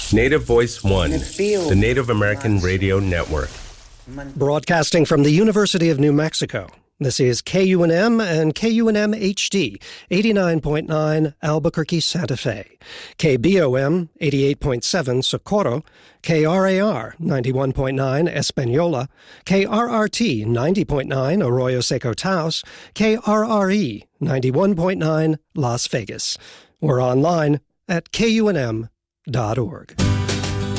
Native Voice One, the Native American Radio Network. Broadcasting from the University of New Mexico, this is KUNM and KUNM HD, 89.9 Albuquerque, Santa Fe, KBOM, 88.7 Socorro, KRAR, 91.9 Espanola, KRRT, 90.9 Arroyo Seco Taos, KRRE, 91.9 Las Vegas. We're online at KUNM.org.